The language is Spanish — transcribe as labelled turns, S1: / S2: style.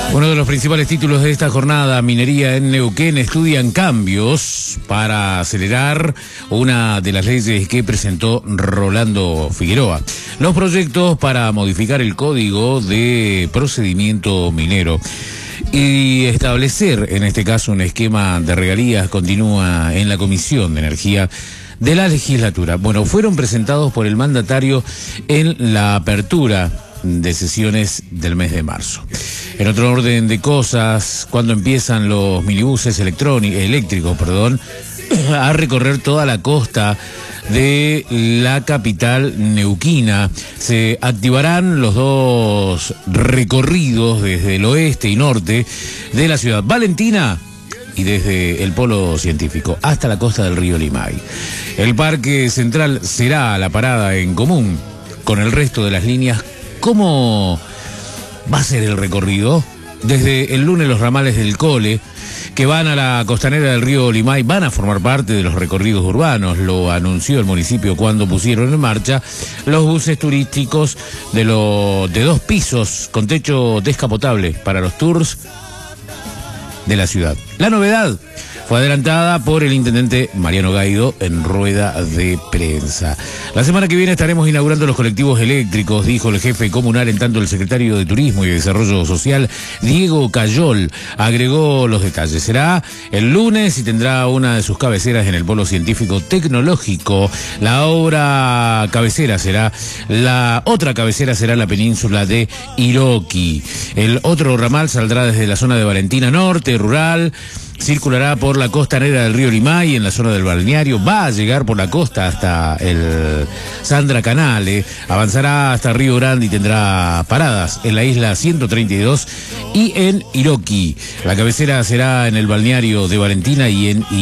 S1: Uno de los principales títulos de esta jornada, Minería en Neuquén, estudian cambios para acelerar una de las leyes que presentó Rolando Figueroa. Los proyectos para modificar el Código de Procedimiento Minero y establecer, en este caso, un esquema de regalías continúa en la Comisión de Energía de la legislatura. Bueno, fueron presentados por el mandatario en la apertura de sesiones del mes de marzo. En otro orden de cosas, cuando empiezan los minibuses eléctricos, a recorrer toda la costa de la capital neuquina, se activarán los dos recorridos desde el oeste y norte de la ciudad Valentina y desde el polo científico hasta la costa del río Limay. El Parque Central será la parada en común con el resto de las líneas. ¿Cómo va a ser el recorrido? Desde el lunes los ramales del Cole que van a la costanera del río Limay van a formar parte de los recorridos urbanos. Lo anunció el municipio cuando pusieron en marcha los buses turísticos de 2 pisos con techo descapotable para los tours de la ciudad. La novedad fue adelantada por el intendente Mariano Gaido en rueda de prensa. La semana que viene estaremos inaugurando los colectivos eléctricos, dijo el jefe comunal. En tanto, el secretario de Turismo y Desarrollo Social, Diego Cayol, agregó los detalles. Será el lunes y tendrá una de sus cabeceras en el Polo Científico Tecnológico. La otra cabecera será la península de Iroqui. El otro ramal saldrá desde la zona de Valentina Norte, rural, circulará por la costanera del río Limay en la zona del balneario, va a llegar por la costa hasta el Sandra Canale, avanzará hasta Río Grande y tendrá paradas en la isla 132 y en Iroqui. La cabecera será en el balneario de Valentina y en